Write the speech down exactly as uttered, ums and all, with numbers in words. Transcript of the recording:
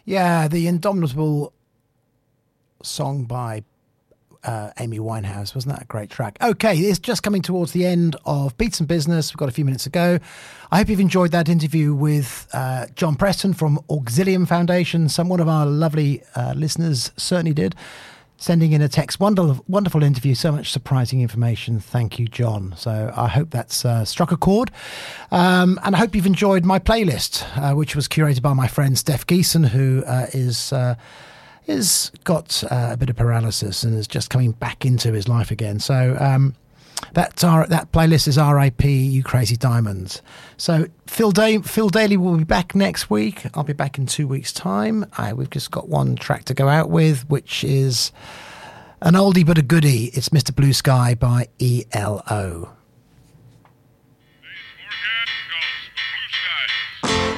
Yeah, the Indomitable song by uh, Amy Winehouse. Wasn't that a great track? Okay, it's just coming towards the end of Beats and Business. We've got a few minutes to go. I hope you've enjoyed that interview with uh, John Preston from Auxilium Foundation. Some one of our lovely uh, listeners certainly did, sending in a text. Wonderful, wonderful interview. So much surprising information. Thank you, John. So I hope that's uh, struck a chord. Um, and I hope you've enjoyed my playlist, uh, which was curated by my friend Steph Geeson, who uh, is uh, is got uh, a bit of paralysis and is just coming back into his life again. So um, that's our, that playlist is R I P You Crazy Diamonds. So Phil, Day, Phil Daly will be back next week. I'll be back in two weeks' time. I, we've just got one track to go out with, which is an oldie but a goodie. It's Mister Blue Sky by E L O.